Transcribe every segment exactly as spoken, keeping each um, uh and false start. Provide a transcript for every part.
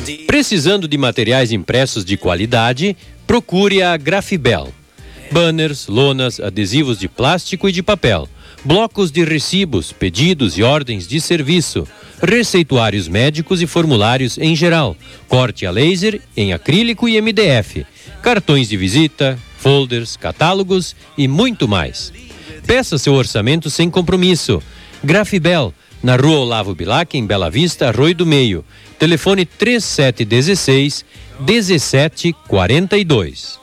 Precisando de materiais impressos de qualidade, procure a Grafibel. Banners, lonas, adesivos de plástico e de papel, blocos de recibos, pedidos e ordens de serviço, receituários médicos e formulários em geral, corte a laser em acrílico e M D F, cartões de visita, folders, catálogos e muito mais. Peça seu orçamento sem compromisso. Grafibel, na Rua Olavo Bilac, em Bela Vista, Arroio do Meio. Telefone trinta e sete dezesseis, dezessete quarenta e dois.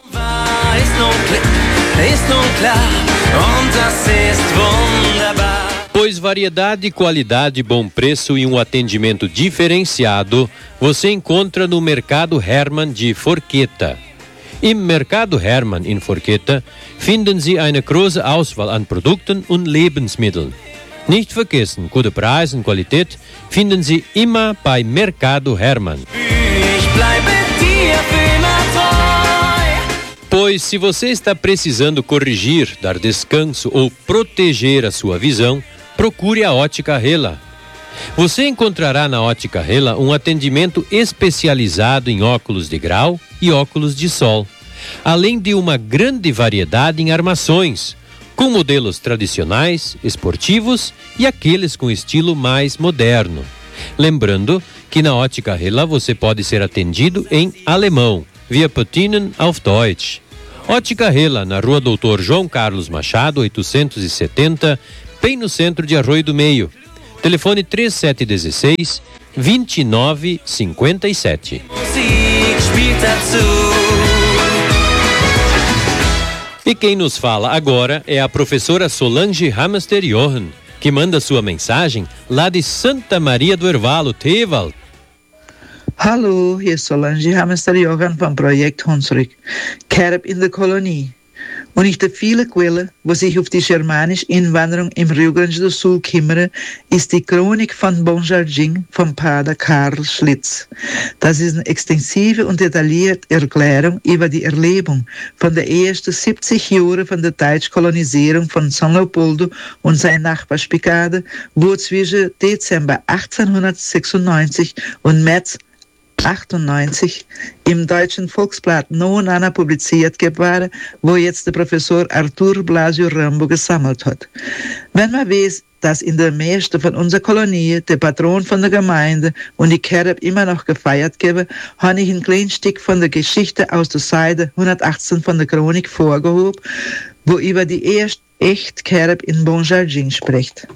Pois variedade, qualidade, bom preço e um atendimento diferenciado você encontra no Mercado Hermann de Forqueta. Im Mercado Hermann in Forqueta finden Sie eine große Auswahl an Produkten und Lebensmitteln. Nicht vergessen, gute Preise und Qualität finden Sie immer bei Mercado Hermann. Ich bleibe dir für immer treu. Pois se você está precisando corrigir, dar descanso ou proteger a sua visão, procure a Ótica Hella. Você encontrará na Ótica Hella um atendimento especializado em óculos de grau e óculos de sol, além de uma grande variedade em armações, com modelos tradicionais, esportivos e aqueles com estilo mais moderno. Lembrando que na Ótica Hella você pode ser atendido em alemão, via Patinen auf Deutsch. Ótica Hella, na Rua Doutor João Carlos Machado, oitocentos e setenta, bem no centro de Arroio do Meio. Telefone trinta e sete dezesseis, vinte e nove cinquenta e sete. E quem nos fala agora é a professora Solange Hamster Johan, que manda sua mensagem lá de Santa Maria do Hervalo, Tewald. Hallo, hier ist Solange Hamster Johan vom Projekt Hunsrück, Kerb in der Kolonie. Und ich der viele Quellen, wo sich auf die germanische Einwanderung im Rio Grande do Sul kümmere, ist die Chronik von Bom Jardim vom Pater Karl Schlitz. Das ist eine extensive und detaillierte Erklärung über die Erlebung von der ersten siebzig Jahre von der deutschen Kolonisierung von São Leopoldo und seiner Nachbarspikade, wo zwischen Dezember achtzehnhundertsechsundneunzig und März achtundneunzig im Deutschen Volksblatt nebeneinander publiziert geworden, wo jetzt der Professor Arthur Blasio Rambo gesammelt hat. Wenn man weiß, dass in der meisten von unserer Kolonie der Patron von der Gemeinde und die Kerb immer noch gefeiert geben, habe ich ein kleines Stück von der Geschichte aus der Seite hundertachtzehn von der Chronik vorgehoben, wo über die erste echt Kerb in Bom Jardim spricht.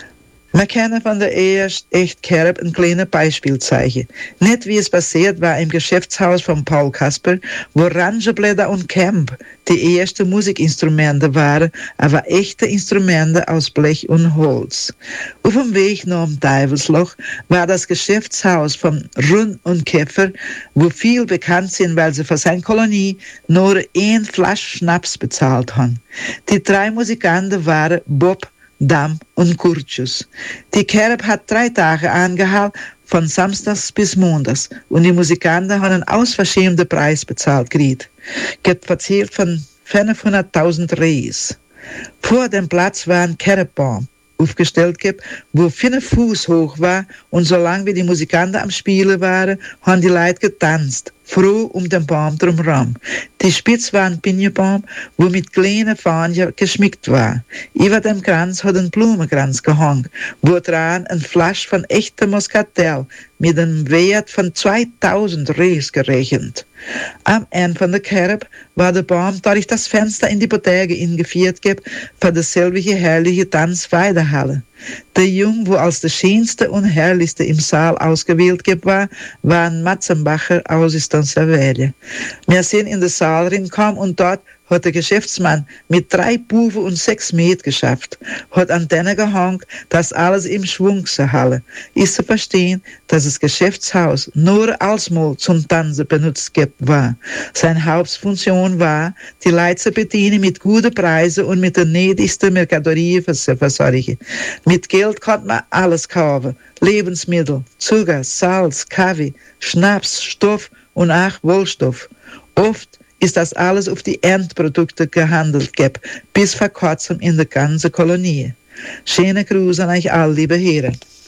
Wir können von der ersten echt Kerb ein kleines Beispiel zeigen. Nicht wie es passiert war im Geschäftshaus von Paul Kasper, wo Rangeblätter und Camp die ersten Musikinstrumente waren, aber echte Instrumente aus Blech und Holz. Auf dem Weg nach dem Teufelsloch war das Geschäftshaus von Rund und Käfer, wo viel bekannt sind, weil sie für seine Kolonie nur ein Flasch Schnaps bezahlt haben. Die drei Musikanten waren Bob, Dam und Kurtschus. Die Kerb hat drei Tage angehalten, von Samstags bis Montags, und die Musikanten haben einen ausverschämten Preis bezahlt gekriegt. Geht verzählt von fünfhunderttausend Reis. Vor dem Platz war ein Kerbbaum aufgestellt, wo fünf Fuß hoch war, und solange wie die Musikanten am Spielen waren, haben die Leute getanzt, froh um den Baum drumherum. Die Spitze war ein Pinjebaum, wo mit kleinen Fahnen geschmückt war. Über dem Kranz hat ein Blumenkranz gehangen, wo dran ein Flasch von echtem Muscatel mit einem Wert von zweitausend Reis gerechnet. Am Ende von der Kerb war der Baum durch das Fenster in die Bottega eingeführt für dasselbe herrliche Tanzweiterhalle. Der Jung, wo als der schönste und herrlichste im Saal ausgewählt war, war ein Matzenbacher aus Istanzavelle. Wir sind in den Saal reingekommen und dort hat der Geschäftsmann mit drei Buben und sechs Mäd geschafft, hat Antenne gehangen, dass alles im Schwung zu halten. Ist zu verstehen, dass das Geschäftshaus nur alsmal zum Tanzen benutzt war. Seine Hauptfunktion war, die Leute zu bedienen mit guten Preisen und mit der niedrigsten Merkadorie zu versorgen. Mit Geld konnte man alles kaufen. Lebensmittel, Zucker, Salz, Kaffee, Schnaps, Stoff und auch Wollstoff. Oft ist das alles auf die Endprodukte gehandelt gibt, bis vor kurzem in der ganzen Kolonie. Schöne Grüße an euch alle, liebe Herren.